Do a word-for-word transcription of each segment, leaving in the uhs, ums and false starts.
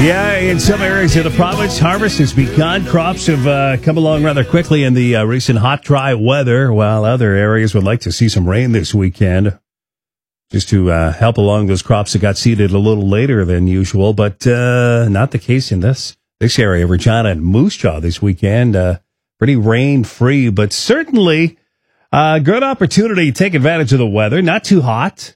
Yeah, in some areas of the province, harvest has begun. Crops have uh, come along rather quickly in the uh, recent hot, dry weather, while other areas would like to see some rain this weekend, just to uh, help along those crops that got seeded a little later than usual. But uh, not the case in this this area, Regina and Moose Jaw this weekend. Uh, pretty rain-free, but certainly a good opportunity to take advantage of the weather. Not too hot.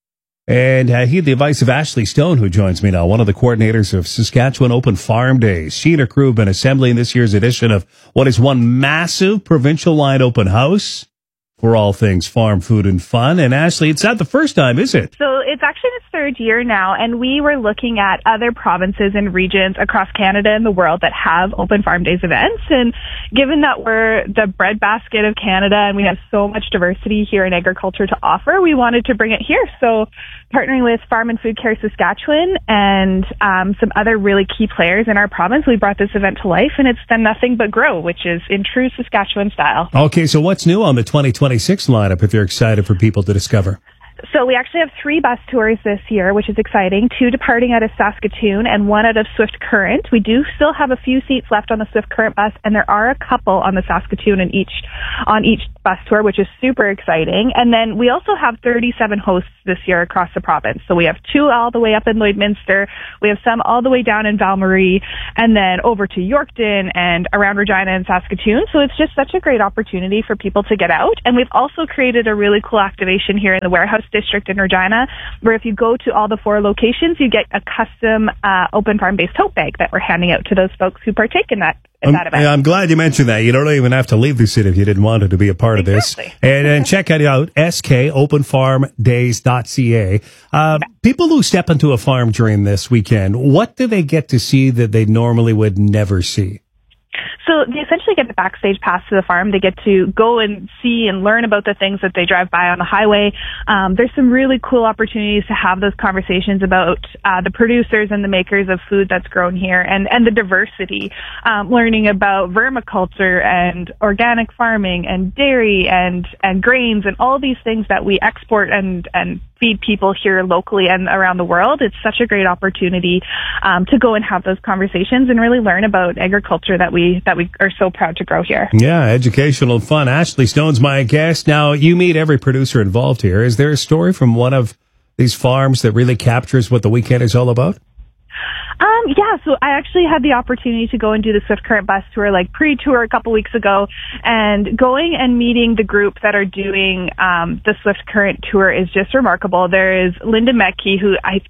And uh, heed the advice of Ashley Stone, who joins me now, one of the coordinators of Saskatchewan Open Farm Days. She and her crew have been assembling this year's edition of what is one massive provincial-wide open house for all things farm, food, and fun. And Ashley, it's not the first time, is it? So it's actually the third year now, and we were looking at other provinces and regions across Canada and the world that have Open Farm Days events. And given that we're the breadbasket of Canada and we have so much diversity here in agriculture to offer, we wanted to bring it here. So partnering with Farm and Food Care Saskatchewan and um, some other really key players in our province, we brought this event to life, and it's done nothing but grow, which is in true Saskatchewan style. Okay, so what's new on the twenty twenty-six lineup if you're excited for people to discover? So we actually have three bus tours this year, which is exciting. Two departing out of Saskatoon and one out of Swift Current. We do still have a few seats left on the Swift Current bus, and there are a couple on the Saskatoon and each on each bus tour, which is super exciting. And then we also have thirty-seven hosts this year across the province. So we have two all the way up in Lloydminster. We have some all the way down in Val-Marie, and then over to Yorkton and around Regina and Saskatoon. So it's just such a great opportunity for people to get out. And we've also created a really cool activation here in the Warehouse District in Regina, where if you go to all the four locations, you get a custom uh, Open Farm-based tote bag that we're handing out to those folks who partake in that. I'm, yeah, I'm glad you mentioned that. You don't even have to leave the city if you didn't want to be a part exactly. of this. And, and check it out, s k open farm days dot c a. Uh, people who step into a farm during this weekend, what do they get to see that they normally would never see? So they essentially get the backstage pass to the farm. They get to go and see and learn about the things that they drive by on the highway. Um, there's some really cool opportunities to have those conversations about uh, the producers and the makers of food that's grown here, and, and the diversity, um, learning about vermiculture and organic farming and dairy and, and grains and all these things that we export and, and feed people here locally and around the world. It's such a great opportunity um, to go and have those conversations and really learn about agriculture that we that we are so proud to grow here. Yeah, educational and fun. Ashley Stone's my guest. Now, you meet every producer involved here. Is there a story from one of these farms that really captures what the weekend is all about? Um, yeah, so I actually had the opportunity to go and do the Swift Current bus tour, like pre-tour a couple weeks ago, and going and meeting the group that are doing um, the Swift Current tour is just remarkable. There is Linda Metke, who I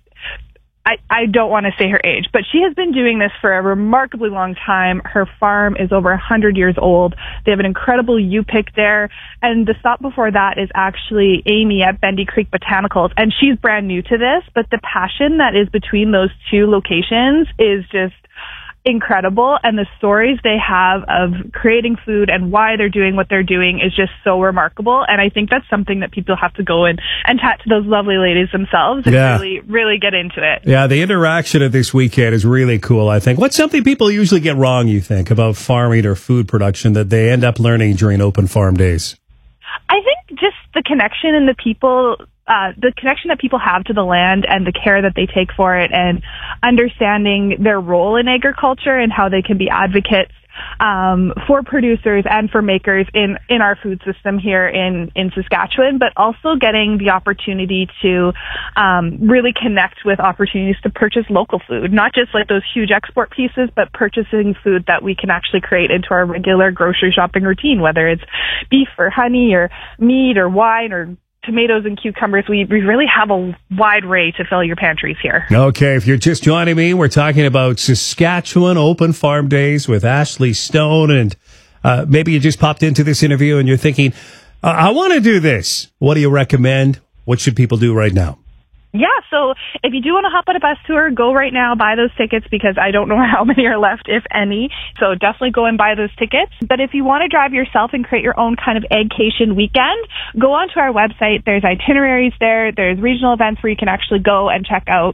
I, I don't want to say her age, but she has been doing this for a remarkably long time. Her farm is over one hundred years old. They have an incredible U-pick there. And the stop before that is actually Amy at Bendy Creek Botanicals. And she's brand new to this, but the passion that is between those two locations is just incredible, and the stories they have of creating food and why they're doing what they're doing is just so remarkable. And I think that's something that people have to go in and chat to those lovely ladies themselves and yeah. really, really get into it. Yeah, the interaction of this weekend is really cool, I think. What's something people usually get wrong, you think, about farming or food production that they end up learning during Open Farm Days? I think just the connection and the people Uh, the connection that people have to the land and the care that they take for it, and understanding their role in agriculture and how they can be advocates um, for producers and for makers in, in our food system here in, in Saskatchewan, but also getting the opportunity to um, really connect with opportunities to purchase local food, not just like those huge export pieces, but purchasing food that we can actually create into our regular grocery shopping routine, whether it's beef or honey or meat or wine or tomatoes and cucumbers. We, we really have a wide array to fill your pantries here. Okay, if you're just joining me, we're talking about Saskatchewan Open Farm Days with Ashley Stone, and uh, maybe you just popped into this interview and you're thinking, uh, I want to do this. What do you recommend? What should people do right now? Yeah, so if you do want to hop on a bus tour, go right now, buy those tickets, because I don't know how many are left, if any. So definitely go and buy those tickets. But if you want to drive yourself and create your own kind of eggcation weekend, go onto our website. There's itineraries there. There's regional events where you can actually go and check out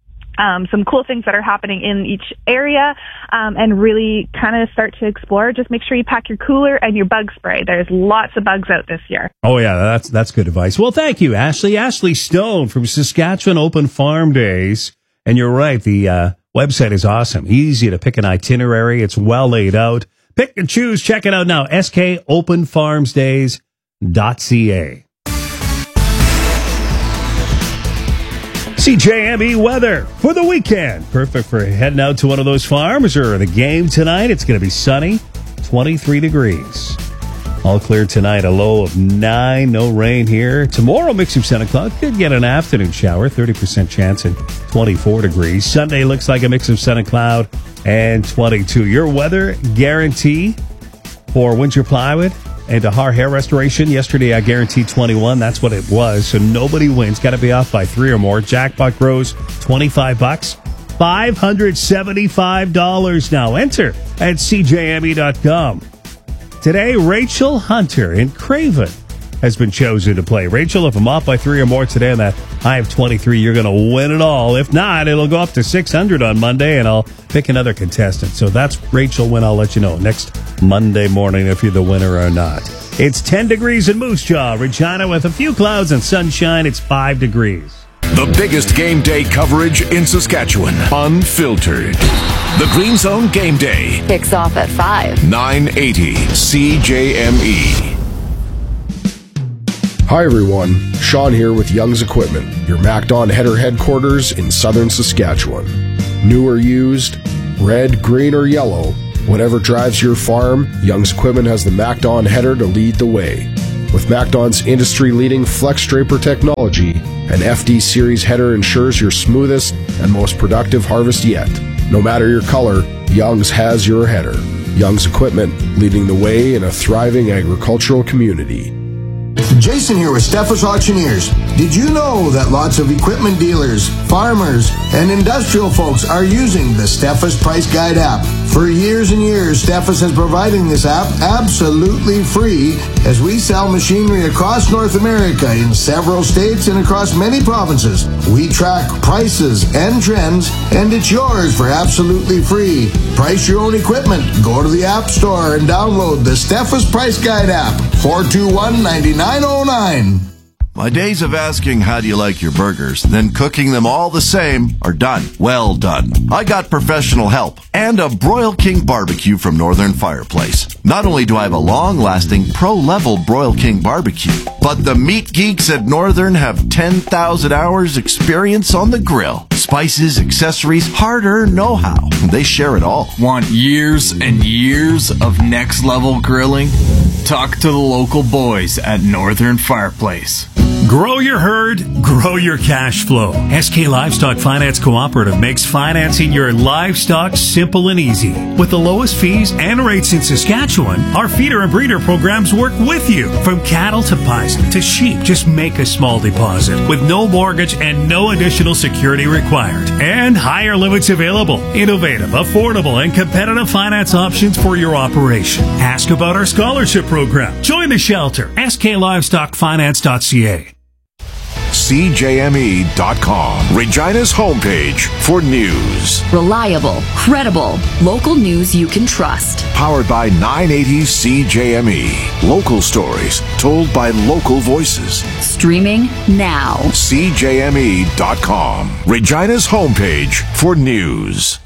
Um, some cool things that are happening in each area, um, and really kind of start to explore. Just make sure you pack your cooler and your bug spray. There's lots of bugs out this year. Oh, yeah, that's that's good advice. Well, thank you, Ashley. Ashley Stone from Saskatchewan Open Farm Days. And you're right, the uh, Website is awesome. Easy to pick an itinerary. It's well laid out. Pick and choose. Check it out now. S K open farms days dot c a. C J M E weather for the weekend. Perfect for heading out to one of those farms or the game tonight. It's going to be sunny, twenty-three degrees. All clear tonight, a low of nine, no rain here. Tomorrow, mix of sun and cloud. Could get an afternoon shower, thirty percent chance and twenty-four degrees. Sunday looks like a mix of sun and cloud and twenty-two. Your weather guarantee for Windsor Plywood and Tahar Hair Restoration. Yesterday, I guaranteed twenty-one. That's what it was. So nobody wins. Got to be off by three or more. Jackpot grows twenty-five bucks. five hundred seventy-five dollars now. Enter at c j m e dot com. Today, Rachel Hunter in Craven has been chosen to play. Rachel, if I'm off by three or more today on that high of twenty-three, you're going to win it all. If not, it'll go up to six hundred on Monday, and I'll pick another contestant. So that's Rachel when I'll let you know next Monday morning if you're the winner or not. It's ten degrees in Moose Jaw. Regina with a few clouds and sunshine. It's five degrees. The biggest game day coverage in Saskatchewan. Unfiltered. The Green Zone Game Day. Kicks off at five. nine eighty C J M E. Hi everyone, Sean here with Young's Equipment, your MacDon header headquarters in southern Saskatchewan. New or used, red, green or yellow, whatever drives your farm, Young's Equipment has the MacDon header to lead the way. With MacDon's industry-leading Flex Draper technology, an F D Series header ensures your smoothest and most productive harvest yet. No matter your color, Young's has your header. Young's Equipment, leading the way in a thriving agricultural community. Jason here with Steffes Auctioneers. Did you know that lots of equipment dealers, farmers, and industrial folks are using the Steffes Price Guide app? For years and years, Steffes has provided this app absolutely free as we sell machinery across North America in several states and across many provinces. We track prices and trends, and it's yours for absolutely free. Price your own equipment. Go to the App Store and download the Steffes Price Guide app. four two one, nine nine oh nine. My days of asking how do you like your burgers, then cooking them all the same are done. Well done. I got professional help and a Broil King barbecue from Northern Fireplace. Not only do I have a long-lasting pro-level Broil King barbecue, but the meat geeks at Northern have ten thousand hours experience on the grill. Spices, accessories, hard-earned know-how. They share it all. Want years and years of next-level grilling? Talk to the local boys at Northern Fireplace. Grow your herd, grow your cash flow. S K Livestock Finance Cooperative makes financing your livestock simple and easy. With the lowest fees and rates in Saskatchewan, our feeder and breeder programs work with you. From cattle to bison to sheep, just make a small deposit with no mortgage and no additional security required. And higher limits available. Innovative, affordable, and competitive finance options for your operation. Ask about our scholarship program. Join the shelter. S K Livestock Finance dot c a. C J M E dot com, Regina's homepage for news. Reliable, credible, local news you can trust. Powered by nine eighty C J M E. Local stories told by local voices. Streaming now. C J M E dot com, Regina's homepage for news.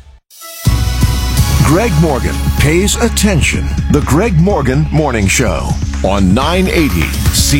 Greg Morgan pays attention. The Greg Morgan Morning Show on nine eighty C